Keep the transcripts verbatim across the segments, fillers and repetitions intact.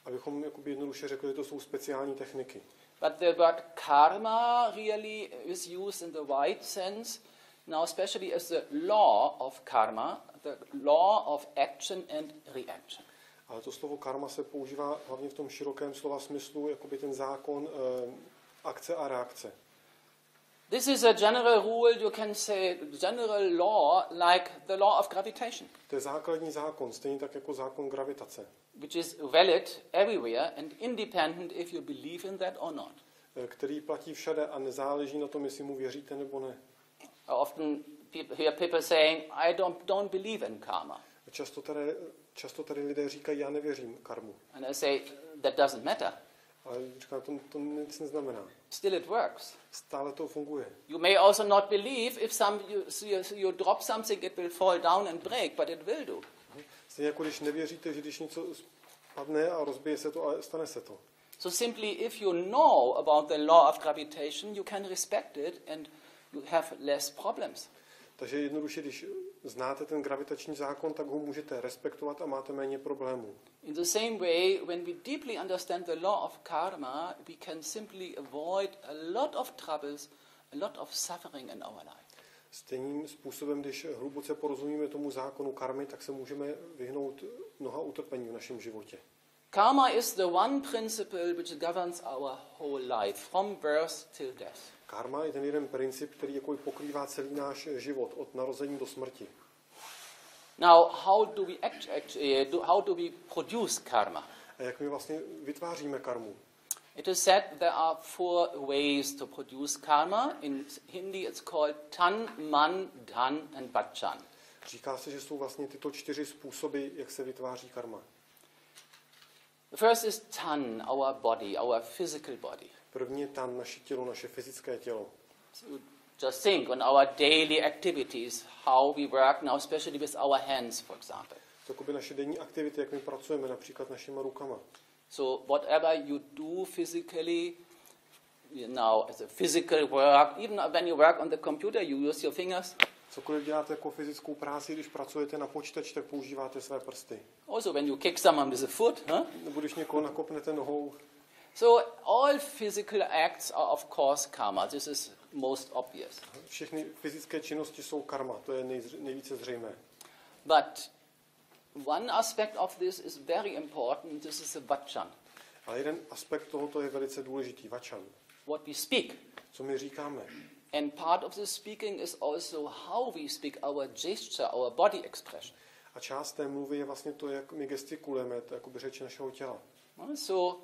Abychom jakoby jednoduše řekli, že to jsou speciální techniky. But the word karma really is used in the wide sense, now especially as the law of karma, the law of action and reaction. Ale to slovo karma se používá hlavně v tom širokém slova smyslu, jakoby ten zákon e, akce a reakce. This is a general rule, you can say general law, like the law of gravitation. To je základní zákon, stejně tak jako zákon gravitace. Which is valid everywhere and independent if you believe in that or not. Který platí všade a nezáleží na tom, jestli mu věříte nebo ne. Often people hear people saying, I don't, don't believe in karma. Často tady, často tady lidé říkají, já nevěřím karmu. And I say, that doesn't matter. Ale říkám, to, to nic neznamená. Still it works. Stále to funguje. You may also not believe if some, you, you, you drop something, it will fall down and break, but it will do. Stejně jako když nevěříte, že když něco spadne a rozbije se to, ale stane se to. So simply if you know about the law of gravitation, you can respect it and you have less problems. Takže jednoduše, když znáte ten gravitační zákon, tak ho můžete respektovat a máte méně problémů. In the same way, when we deeply understand the law of karma, we can simply avoid a lot of troubles, a lot of suffering in our life. Stejným způsobem, když hluboce porozumíme tomu zákonu karmy, tak se můžeme vyhnout mnoha utrpení v našem životě. Karma is the one principle which governs our whole life, from birth till death. Karma je ten jeden princip, který jako pokrývá celý náš život, od narození do smrti. Now, how do we act, act, uh, how do we produce karma? A jak my vlastně vytváříme karmu? It is said there are four ways to produce karma. In Hindi it's called tan, man, dhan and bachan. Říká se, že jsou vlastně tyto čtyři způsoby, jak se vytváří karma. The first is tan, our body, our physical body. První je tan, naše tělo, naše fyzické tělo. So just think on our daily activities, how we work now, especially with our hands, for example. To jako by naše denní aktivity, jak my pracujeme, například našima rukama. So whatever you do physically, now as a physical work, even when you work on the computer, you use your fingers. Cokoliv děláte jako fyzickou práci, když pracujete na počítači, tak používáte své prsty. Also when you kick someone with a foot, huh? Nebo když někoho nakopnete nohou. So all physical acts are of course karma. This is most obvious. Všechny fyzické činnosti jsou karma, to je nejzře- nejvíce zřejmé. But one aspect of this is very important. This is a vachan. Ale jeden aspekt tohoto je velice důležitý, vachan. What we speak. Co my říkáme? And part of the speaking is also how we speak, our gesture, our body expression. A část té mluvy je vlastně to, jak my gestikulujeme, to je jakoby řeč našeho těla. So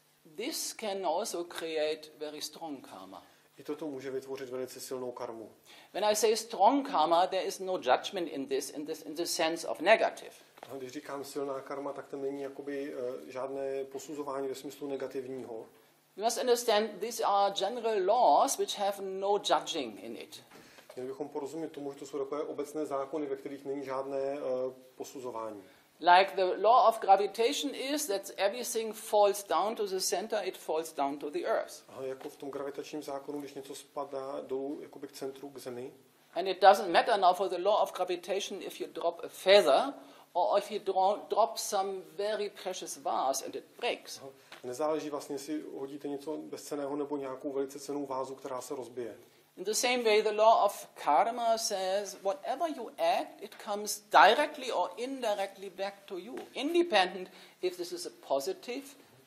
this can also create very strong karma. I toto může vytvořit velice silnou karmu. When I say strong karma, there is no judgment in this, in this, in the sense of negative. A když říkám silná karma, tak tam není jakoby uh, žádné posuzování ve smyslu negativního. You must understand these are general laws which have no judging in it. Měli bychom porozumět tomu, že to jsou takové obecné zákony, ve kterých není žádné uh, posuzování. Like the law of gravitation is that everything falls down to the center, it falls down to the earth. A jako v tom gravitačním zákonu, když něco spadá dolů jakoby k centru, k zemi. And it doesn't matter now for the law of gravitation if you drop a feather or if you drop some very precious vase and it breaks. Aha. Nezáleží vlastně, jestli hodíte něco bezcenného nebo nějakou velice cennou vázu, která se rozbije. In the same way, the law of karma says whatever you act, it comes directly or indirectly back to you, independent if this is a positive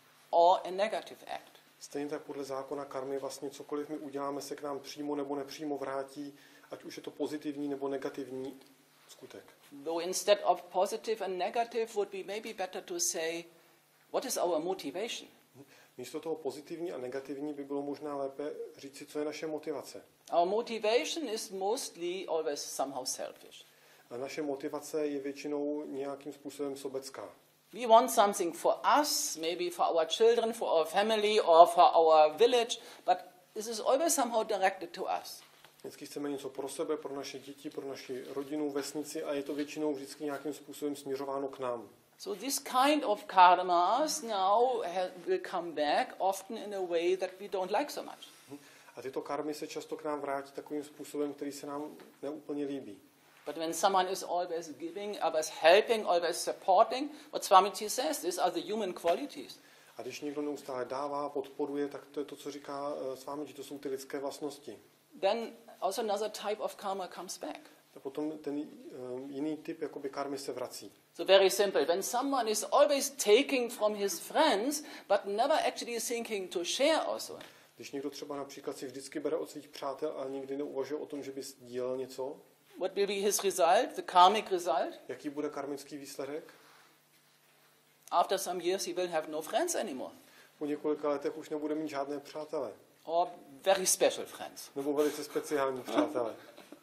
or a negative act. Stejně tak podle zákona karmy vlastně cokoliv my uděláme, se k nám přímo nebo nepřímo vrátí, ať už je to pozitivní nebo negativní skutek. Though instead of positive and negative would be maybe better to say, what is our motivation? Místo toho pozitivní a negativní by bylo možná lépe říci, co je naše motivace. Our motivation is mostly always somehow selfish. A naše motivace je většinou nějakým způsobem sobecká. We want something for us, maybe for our children, for our family, or for our village, but this is always somehow directed to us. Vždycky chceme něco pro sebe, pro naše děti, pro naši rodinu, vesnici a je to většinou vždycky nějakým způsobem směřováno k nám. So this kind of karmas now will come back often in a way that we don't like so much. A tyto karmy se často k nám vrátí takovým způsobem, který se nám neúplně líbí. But when someone is always giving, always helping, always supporting, what Swamiji says, these are the human qualities. A když někdo neustále dává, podporuje, tak to je to, co říká s vámi, že to jsou ty lidské vlastnosti. Then also another type of karma comes back. A potom ten um, jiný typ jakoby karmy se vrací. So very simple. When someone is always taking from his friends, but never actually thinking to share also. Když někdo třeba například si vždycky bere od svých přátel a nikdy neuvažuje o tom, že by sdílel něco, what will be his result, the karmic result? Jaký bude karmický výsledek? After some years he will have no friends anymore. Po několika letech už nebude mít žádné přátele. Or very special friends. Nebo velice speciální přátele.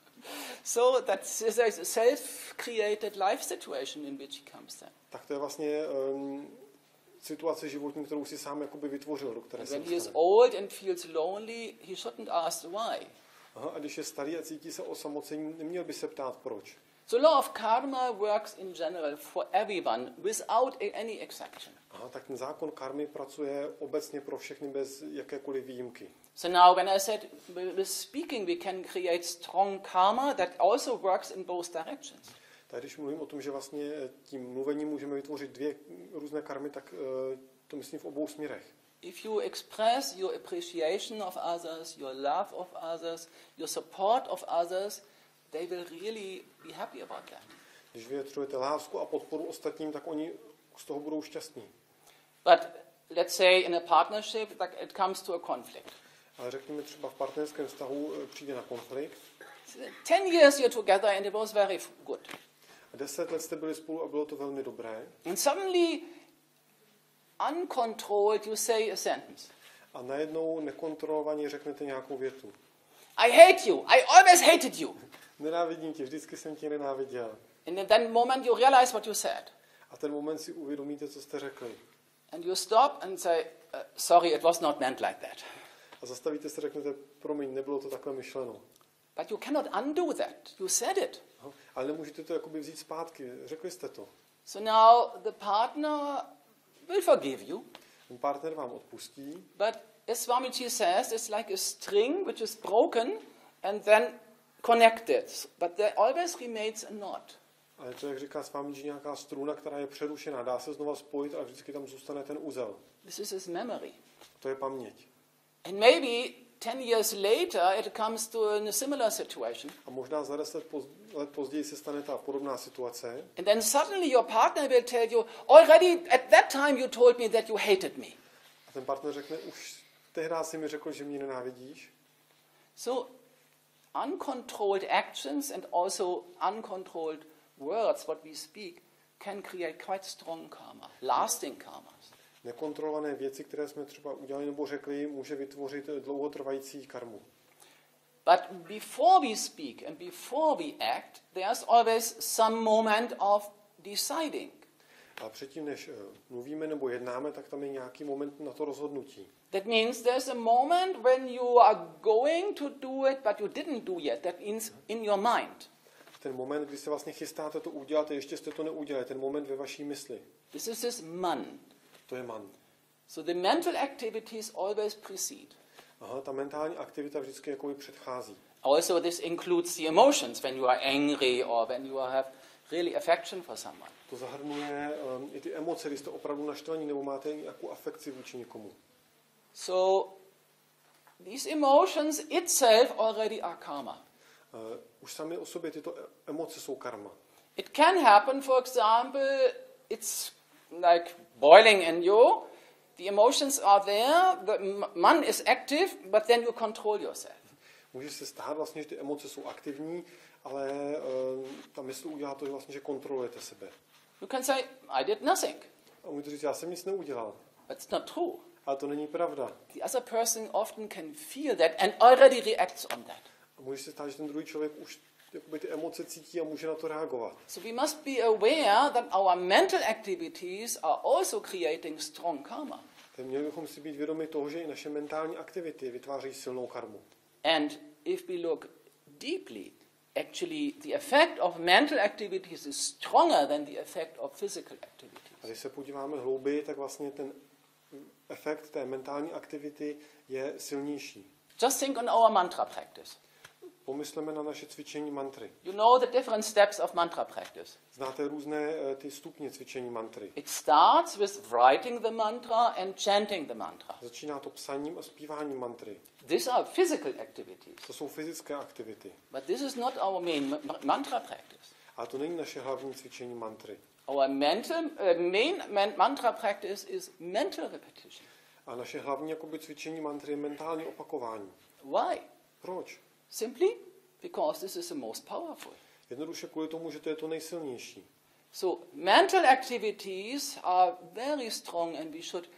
So that's a self-created life situation in which he comes then. Tak to je vlastně um, situace životní, kterou si sám jakoby vytvořil, do které se When he is dostane. old and feels lonely, he shouldn't ask why. Aha, a když je starý a cítí se osamocení, neměl by se ptát proč. The law of karma works in general for everyone without any exception. Aha, tak ten zákon karmy pracuje obecně pro všechny bez jakékoliv výjimky. So now when I said with speaking we can create strong karma, that also works in both directions. Tak když mluvím o tom, že vlastně tím mluvením můžeme vytvořit dvě různé karmy, tak uh, to myslím v obou směrech. If you express your appreciation of others, your love of others, your support of others, they will really be happy about that. Když vyjadřujete lásku a podporu ostatním, tak oni z toho budou šťastní. But let's say in a partnership that it comes to a conflict. Ale řekněme třeba v partnerském vztahu přijde na konflikt. Ten years you're together and it was very good. A deset let jste byli spolu a bylo to velmi dobré. And suddenly, uncontrolled, you say a sentence. A najednou nekontrolovaně řeknete nějakou větu. I hate you. I always hated you. Nenávidím tě, vždycky jsem tě nenáviděl. And in that moment you realize what you said. A ten moment si uvědomíte, co jste řekli. And you stop and say, uh, sorry, it was not meant like that. A zastavíte se, řeknete, promiň, nebylo to takhle myšleno. But you cannot undo that. You said it. Aha, ale nemůžete to jakoby vzít zpátky, řekli jste to. So now the partner will forgive you. Ten partner vám odpustí, But as Swamiji says, it's like a string which is broken and then connected. But there always remains a knot. ale to, jak říká s vámi, že nějaká struna, která je přerušená, dá se znova spojit a vždycky tam zůstane ten uzel. This is his memory. To je paměť. And maybe ten years later it comes to a similar situation. A možná za deset poz, let později se stane ta podobná situace. And then suddenly your partner will tell you, already at that time you told me that you hated me. A ten partner řekne, už tehdy jsi mi řekl, že mě nenávidíš. So uncontrolled actions and also uncontrolled words, what we speak, can create quite strong karma, lasting karmas. Nekontrolované věci, které jsme třeba udělali nebo řekli, může vytvořit dlouhotrvající karmu. But before we speak and before we act, there's always some moment of deciding. A předtím, než mluvíme nebo jednáme, tak tam je nějaký moment na to rozhodnutí. That means there's a moment when you are going to do it, but you didn't do yet. That means in your mind. Ten moment, kdy se vlastně chystáte to udělat a ještě jste to neudělali, ten moment ve vaší mysli. This is this man. To je man. So the mental activities always precede. Aha, ta mentální aktivita vždycky jakoby předchází. Also this includes the emotions when you are angry or when you have really affection for someone. To zahrnuje um, i ty emoce, kdy jste opravdu naštvaní nebo máte nějakou afekci vůči někomu. So these emotions itself already are karma. Uh, už sami o sobě tyto emoce jsou karma. It can happen, for example, it's like boiling in you. The emotions are there, the man is active, but then you control yourself. Může se stát vlastně, že ty emoce jsou aktivní, ale uh, ta mysl udělá to, že vlastně, že kontrolujete sebe. You can say, I did nothing. A můžete říct, já jsem nic neudělal. But it's not true. Ale to není pravda. The other person often can feel that and already reacts on that. A může se stát, že ten druhý člověk už jakoby ty emoce cítí a může na to reagovat. So we must be aware that our mental activities are also creating strong karma. Tak měli bychom si být vědomi toho, že i naše mentální aktivity vytváří silnou karmu. And if we look deeply, actually the effect of mental activities is stronger than the effect of physical activities. A když se podíváme hlouběji, tak vlastně ten efekt té mentální aktivity je silnější. Just think on our mantra practice. Pomysleme na naše cvičení mantry. You know the different steps of mantra practice. Znáte různé eh, ty stupně cvičení mantry. It starts with writing the mantra and chanting the mantra. Začíná to psaním a zpíváním mantry. These are physical activities. To jsou fyzické aktivity. But this is not our main ma- mantra practice. Ale to není naše hlavní cvičení mantry. Our mental, uh, main man- mantra practice is mental repetition. A naše hlavní jakoby, cvičení mantry je mentální opakování. Why? Proč? Simply because this is the most powerful. Jednoduše kvůli tomu, že to je to nejsilnější. So mental activities are very strong, and we should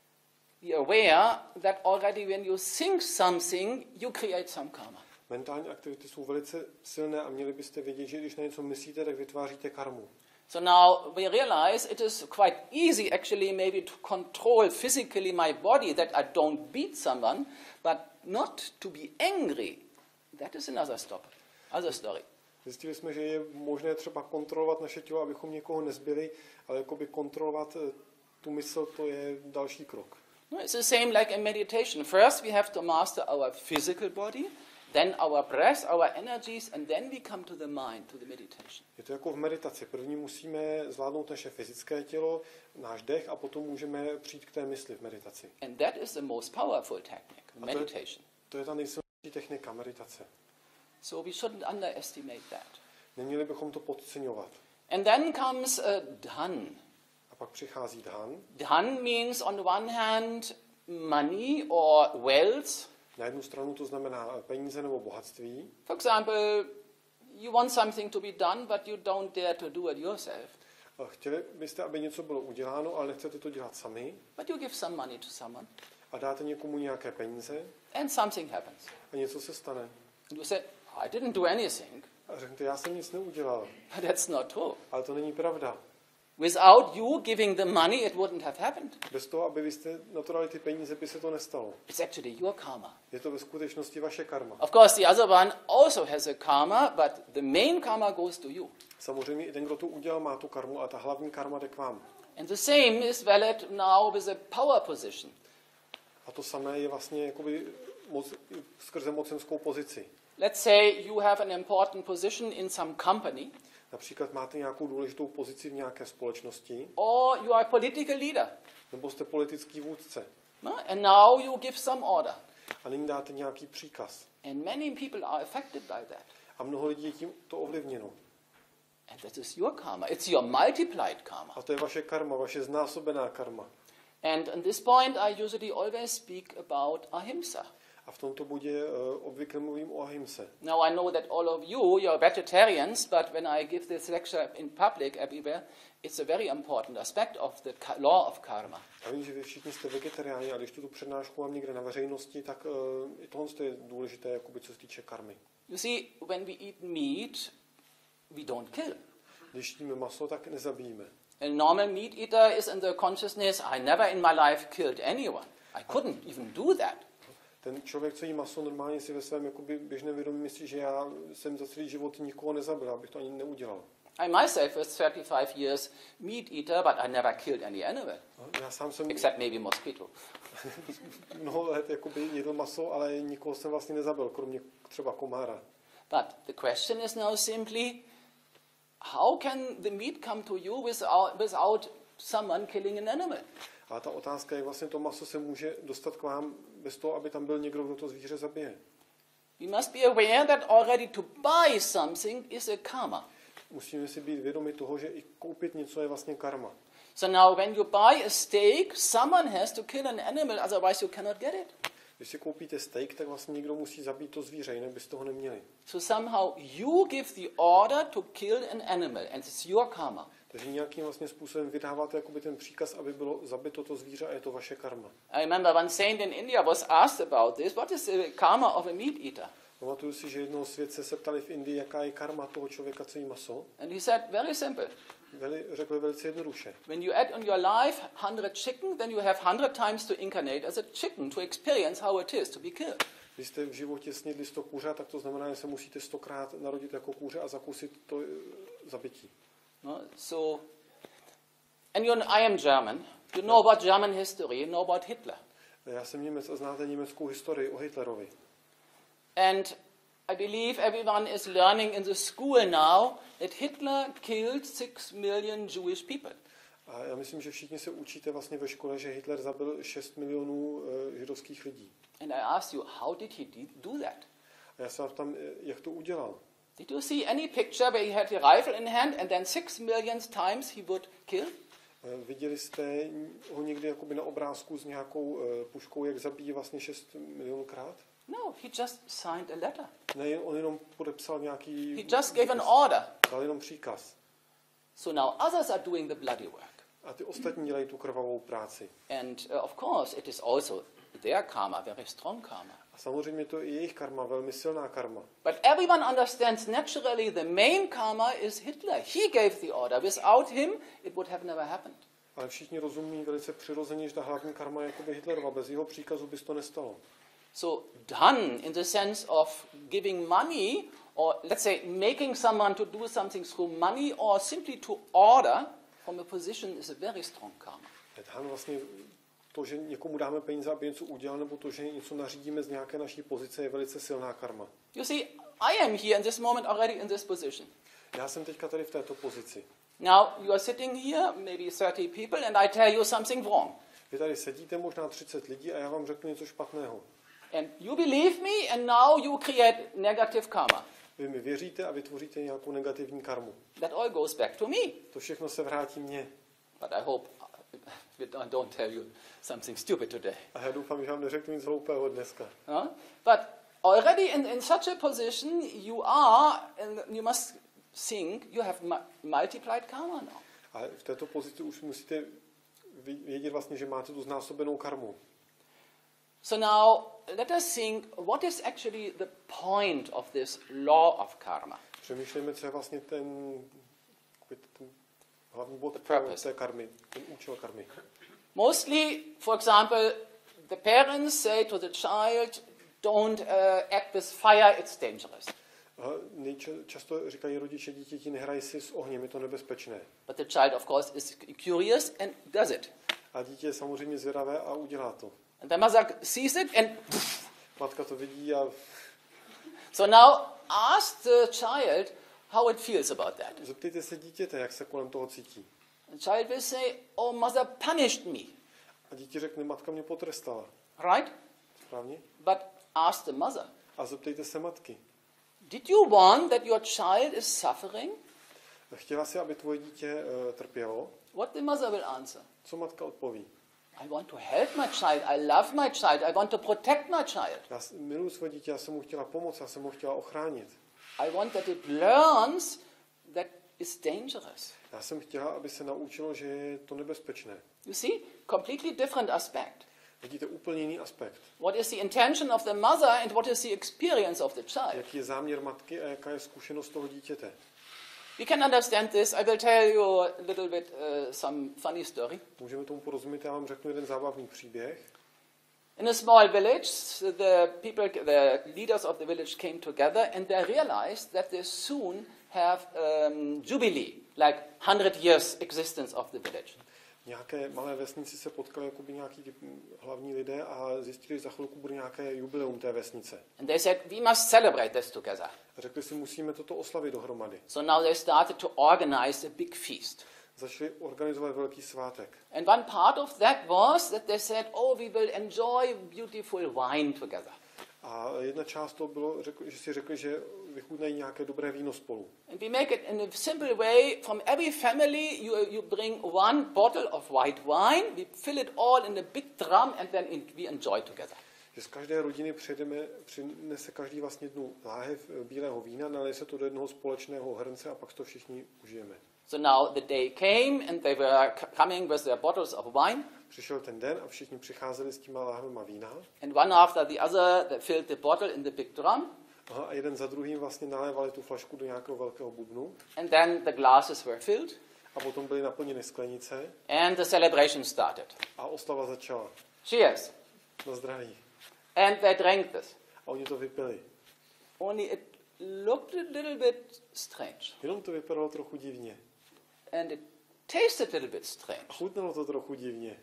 be aware that already when you think something, you create some karma. Mentální aktivity jsou velice silné a měli byste vědět, že když na něco myslíte, tak vytváříte karmu. So now we realize it is quite easy actually maybe to control physically my body that I don't beat someone, but not to be angry. That is another stop, other story. Zjistili jsme, že je možné třeba kontrolovat naše tělo, abychom někoho nezbili, ale jakoby kontrolovat eh, tu mysl, to je další krok. No, it's the same like in meditation. First we have to master our physical body, then our breath, our energies, and then we come to the mind, to the meditation. Je to jako v meditaci. První musíme zvládnout naše fyzické tělo, náš dech a potom můžeme přijít k té mysli v meditaci. And that is the most powerful technique, A to je- meditation. To je ta nejsilnější technika meditace. So we shouldn't underestimate that. Neměli bychom to podceňovat. And then comes uh, dhan. A pak přichází dhan. Dhan means on the one hand money or wealth. Na jednu stranu to znamená peníze nebo bohatství. For example, you want something to be done, but you don't dare to do it yourself. A chtěli byste, aby něco bylo uděláno, ale nechcete to dělat sami. But you give some money to someone, A dáte někomu nějaké peníze and something happens. a něco se stane. And you say, I didn't do anything. A řeknete, já jsem nic neudělal. But that's not true. Ale to není pravda. Without you giving the money, it wouldn't have happened. Bez toho, aby vy jste na to dali ty peníze, by se to nestalo. It's actually your karma. Je to ve skutečnosti vaše karma. Of course, the other one also has a karma, but the main karma goes to you. Samozřejmě i ten, kdo to udělal, má tu karmu a ta hlavní karma jde k vám. And the same is valid now with a power position. A to samé je vlastně jakoby moc, skrze mocenskou pozici. Let's say you have an important position in some company, Například máte nějakou důležitou pozici v nějaké společnosti, or you are a political leader. nebo jste politický vůdce No? And now you give some order. a nyní dáte nějaký příkaz. And many people are affected by that. A mnoho lidí je tím to ovlivněno. And that is your karma. It's your multiplied karma. A to je vaše karma, vaše znásobená karma. And on this point, I usually always speak about ahimsa. A v tomto bodě uh, obvykle mluvím o ahimse. Now, I know that all of you, you're vegetarians, but when I give this lecture in public everywhere, it's a very important aspect of the ka- law of karma. Já vím, že vy všichni jste vegetariáni, a když tu přednášku mám někde na veřejnosti, tak uh, i tohle je důležité, jakoby, co se týče karmy. You see, when we eat meat, we don't kill. Když jíme maso, tak nezabijíme. A normal meat eater is in the consciousness, I never in my life killed anyone. I couldn't even do that. Ten člověk, co jí maso, normálně si ve svém jakoby, běžném vědomí myslí, že já jsem za celý život nikoho nezabil, abych to ani neudělal. I myself was thirty-five years meat eater, but I never killed any animal, Já sám jsem except maybe mosquito. mnoho let jakoby, jedl maso, ale nikoho jsem vlastně nezabil, kromě třeba komára. But the question is now simply, how can the meat come to you without, without someone killing an animal? A ta otázka je, jak vlastně to maso se může dostat k vám bez toho, aby tam byl někdo, kdo to zvíře zabije. We must be aware that already to buy something is a karma. Musíme si být vědomi toho, že i koupit něco je vlastně karma. So now when you buy a steak, someone has to kill an animal, otherwise you cannot get it. Když si koupíte steak, tak vlastně někdo musí zabít to zvíře, jinak byste ho neměli. So somehow you give the order to kill an animal, and it's your karma. Takže nějakým vlastně způsobem vydáváte jakoby ten příkaz, aby bylo zabito to zvíře a je to vaše karma. I remember one saint in India was asked about this. What is the karma of a meat eater? Pamatuju si, že jednoho světce se ptali v Indii, jaká je karma toho člověka, co jí maso. And he said, very simple. Veli, řekli velice jednoduše. When you add on your life one hundred chicken, then you have one hundred times to incarnate as a chicken to experience how it is to be killed. Když jste v životě snědli sto kuře, tak to znamená, že se musíte stokrát narodit jako kůře a zakusit to e, zabití. No, so, and you know, I am German. You know about German history. You know about Hitler. Já jsem Němec a znáte německou historii o Hitlerovi. And I believe everyone is learning in the school now that Hitler killed six million Jewish people. A já myslím, že všichni se učíte vlastně ve škole, že Hitler zabil šest milionů uh, židovských lidí. And I ask you, how did he do that? A já se vám ptám, jak to udělal. Did you see any picture where he had the rifle in hand and then six million times he would kill? Viděli jste ho někdy jakoby na obrázku s nějakou uh, puškou, jak zabíjí vlastně šest milionů krát? No, he just signed a letter. Ne, on jenom podepsal nějaký... He just gave an order. Dal jenom příkaz. So now others are doing the bloody work. A ty ostatní dělají tu krvavou práci. And uh, of course it is also their karma, very strong karma. A samozřejmě to je jejich karma, velmi silná karma. But everyone understands naturally the main karma is Hitler. He gave the order. Without him, it would have never happened. Ale všichni rozumí velice přirozeně, že ta hlavní karma je jakoby Hitlerova. Bez jeho příkazu by se to nestalo. So done in the sense of giving money, or let's say making someone to do something through money, or simply to order from a position is a very strong karma. Dan vlastně to, že někomu dáme peníze, aby něco udělal, nebo to, že něco nařídíme z nějaké naší pozice, je velice silná karma. You see, I am here in this moment already in this position. Já jsem teďka tady v této pozici. Now you are sitting here, maybe thirty people, and I tell you something wrong. Vy tady sedíte, možná třicet lidí, a já vám řeknu něco špatného. And you believe me, and now you create negative karma. Vy mi věříte a vytvoříte nějakou negativní karmu. That all goes back to me. To všechno se vrátí mně. But I hope I don't tell you something stupid today. A já doufám, že vám neřeknu nic hloupého dneska. No? But already in, in such a position you are, and you must think you have mu- multiplied karma now. A v této pozici už musíte vědět vlastně, že máte tu znásobenou karmu. So now let us think what is actually the point of this law of karma. Přemýšlejme, co je vlastně ten, ten hlavní bod té karmy, ten účel karmy. Mostly, for example, the parents say to the child, don't uh, act with fire, it's dangerous. Často říkají rodiče dítěti, nehraj si s ohněm, je to nebezpečné. But the child, of course, is curious and does it. A dítě je samozřejmě zvědavé a udělá to. And the mother sees it and... Matka to vidí a... So now ask the child how it feels about that. Zeptejte se dítěte, jak se kolem toho cítí. The child will say, oh, mother punished me. A dítě řekne, matka mě potrestala. Right? Správně? But ask the mother. A zeptejte se matky. Did you want that your child is suffering? Chtěla si, aby tvoje dítě uh, trpělo? What the mother will answer? Co matka odpoví? I want to help my child. I love my child. I want to protect my child. Já miluji své dítě, já jsem mu chtěla pomoct, já jsem mu chtěla ochránit. I want that it learns that it's dangerous. Já jsem chtěla, aby se naučilo, že je to nebezpečné. You see? Completely different aspect. Vidíte úplně jiný aspekt. What is the intention of the mother and what is the experience of the child? Jaký je záměr matky a jaká je zkušenost toho dítěte? We can understand this. I will tell you a little bit uh, some funny story. Můžeme tomu porozumět, já vám řeknu jeden zábavný příběh. In a small village, the people, the leaders of the village came together and they realized that they soon have um, jubilee, like one hundred years existence of the village. Nějaké malé vesnici se potkali jakoby nějaký hlavní lidé a zjistili, že za chvilku bude nějaké jubileum té vesnice. And they said, we must celebrate this together. A řekli si, musíme toto oslavit dohromady. So now they started to organize a big feast. Začali organizovat velký svátek. And one part of that was that they said, oh, we will enjoy beautiful wine together. A jedna část toho bylo, že si řekli, že vychutnají nějaké dobré víno spolu. And we make it in a simple way. From every family, you, you bring one bottle of white wine. We fill it all in a big drum and then in, we enjoy together. Že z každé rodiny přijdeme, přinese každý vlastně jednu láhev bílého vína, nalije se to do jednoho společného hrnce a pak to všichni užijeme. So now the day came and they were coming with their bottles of wine. Přišel ten den a všichni přicházeli s těma láhvema vína. And one after the other, they filled the bottle in the big drum. Aha, a jeden za druhým vlastně nalévali tu flašku do nějakého velkého bubnu. And then the glasses were filled. A potom byly naplněny sklenice. And the celebration started. A oslava začala. Cheers. Na zdraví. And they drank this. A oni to vypili. Only it looked a little bit strange. Jenom to vypadalo trochu divně. And it tasted a little bit strange. A chutnalo to trochu divně.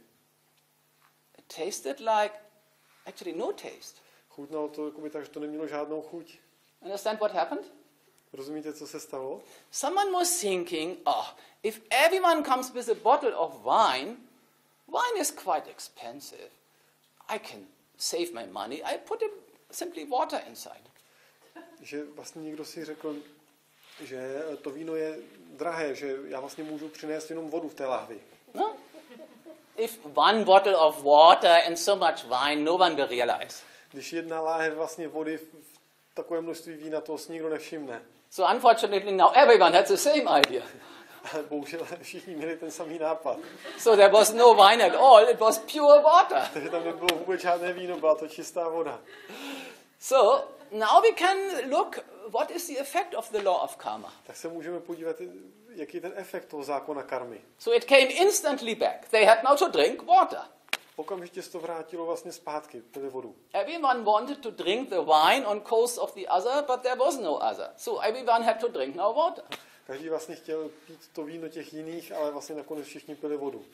It tasted like actually no taste. Chutnalo to jakoby tak, že to nemělo žádnou chuť. Understand what happened? Rozumíte, co se stalo? Someone was thinking, oh, if everyone comes with a bottle of wine, wine is quite expensive. I can save my money. I put it simply water inside. Že vlastně někdo si řekl, že to víno je drahé, že já vlastně můžu přinést jenom vodu v té láhvi. No? If one bottle of water and so much wine, no one will realize. Když jedna láhev vlastně vody v takové množství vína, toho si nikdo nevšimne. So unfortunately now everyone had the same idea. Ale bohužel všichni měli ten samý nápad. So there was no wine at all, it was pure water. Takže tam nebylo vůbec žádné víno, byla to čistá voda. So now we can look what is the effect of the law of karma. Tak se můžeme podívat, jaký je ten efekt toho zákona karmy. So it came instantly back. They had now to drink water. Okamžitě se to vrátilo vlastně zpátky, pili vodu. Everyone wanted to drink the wine on coast of the other, but there was no other. So everyone had to drink now water. Každý vlastně chtěl pít to víno těch jiných, ale vlastně nakonec všichni pili vodu.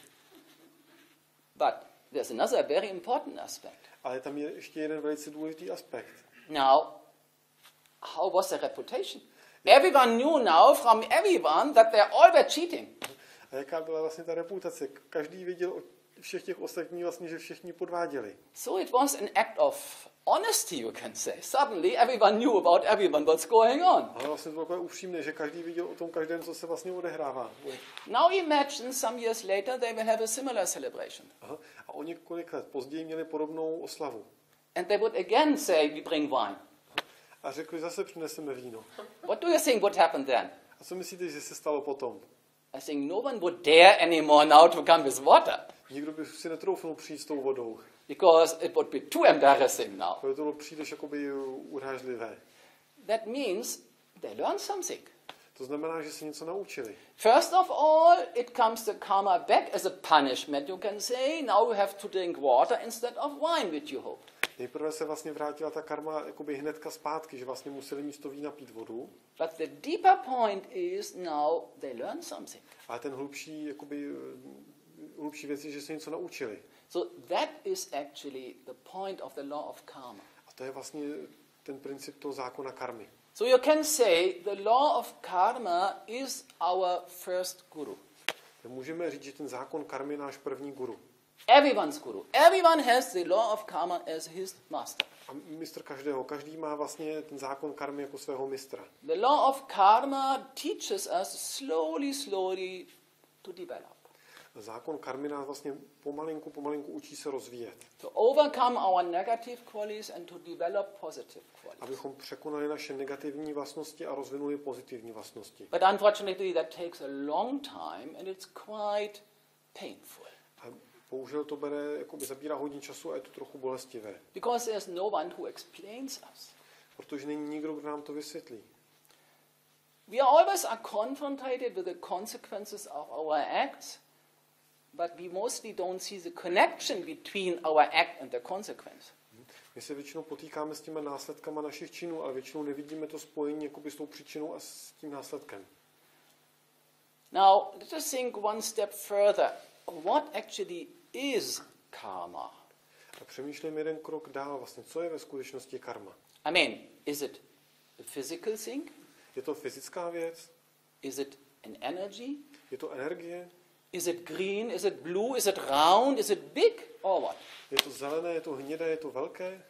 But there's another very important aspect. Ale tam je ještě jeden velice důležitý aspekt. Now, how was the reputation? Everyone knew now from everyone that they all were cheating. A jaká byla vlastně ta reputace? Každý viděl od všech těch ostatních vlastně, že všichni podváděli. So it was an act of honesty, you can say. Suddenly everyone knew about everyone what's going on. Ale vlastně to bylo takové upřímné, že každý viděl o tom každém, co se vlastně odehrává. Now imagine some years later they will have a similar celebration. Aha. A o několik let později měli podobnou oslavu. And they would again say, we bring wine. A řekli, zase přineseme víno. What do you think would happen then? A co myslíte, že se stalo potom? I think no one would dare anymore now to come with water. Nikdo by si netroufnul přijít s tou vodou. Because it would be too embarrassing now. To bylo příliš jakoby urážlivé. That means they learned something. To znamená, že se něco naučili. First of all, it comes the karma back as a punishment. You can say, now you have to drink water instead of wine, which you hoped. Nejprve se vlastně vrátila ta karma jakoby hnedka zpátky, že vlastně museli místo vína pít vodu. But the deeper point is now they learn something. Ale ten hlubší, jakoby, hlubší věc je, že se něco naučili. So that is actually the point of the law of karma. A to je vlastně ten princip toho zákona karmy. So you can say the law of karma is our first guru. Tak můžeme říct, že ten zákon karmy je náš první guru. Everyone's guru. Everyone has the law of karma as his master. A mistr každého. Každý má vlastně ten zákon karmy jako svého mistra. The law of karma teaches us slowly, slowly to develop. Zákon karmy nás vlastně pomalinku, pomalinku učí se rozvíjet. To overcome our negative qualities and to develop positive qualities. Abychom překonali naše negativní vlastnosti a rozvinuli pozitivní vlastnosti. But unfortunately that takes a long time and it's quite painful. A bohužel to bere, jakoby zabírá hodně času a je to trochu bolestivé. Because there's no one who explains us. Protože není nikdo, kdo nám to vysvětlí. We are always are confronted with the consequences of our acts, but we mostly don't see the connection between our act and the consequence. My se většinou potýkáme s těmi následkama našich činů, ale většinou nevidíme to spojení jakoby s tou příčinou a s tím následkem. Now, let us think one step further. What actually is karma? A přemýšlím jeden krok dál vlastně, co je ve skutečnosti karma. I mean, is it a physical thing? Je to fyzická věc? Is it an energy? Je to energie? Is it green? Is it blue? Is it round? Is it big? Or what? Je to zelené, je to hnědé, je to velké?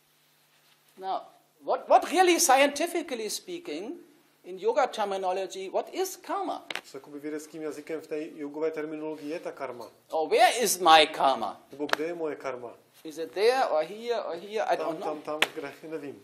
Now, what, what really scientifically speaking, in yoga terminology, what is karma? S jakoby vědeckým jazykem v té jogové terminologii je ta karma. Or where is my karma? Nebo kde je moje karma? Is it there or here or here? I Tam, don't know. tam, tam, kde, nevím.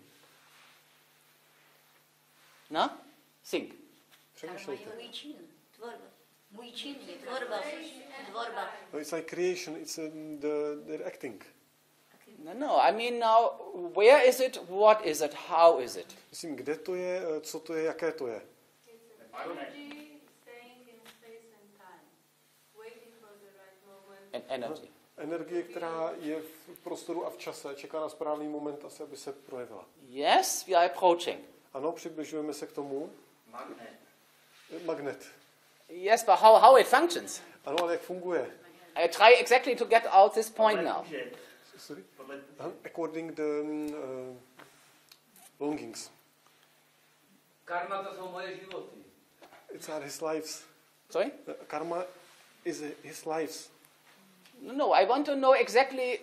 No? Think. Karma Přemýšlejte. je můj čin, tvorba. Můj čin je tvorba. Tvorba. No, it's like creation, it's uh, the, the acting. No, no. I mean now, where is it? What is it? How is it? Myslím, kde to je, co to je, jaké to je. Energy staying in space and time, waiting for the right moment. An energy. Energie, která je v prostoru a v čase, čeká na správný moment asi, aby se projevila. Yes, we are approaching. Ano, přibližujeme se k tomu. Magnet. Magnet. Yes, but how, how it functions? Ano, ale jak funguje? I try exactly to get out this point Podle now. duše. Sorry? Podle Aha, according the um, uh, longings. Karma to jsou moje životy. It's are his lives. Sorry? Karma is his lives. No, I want to know exactly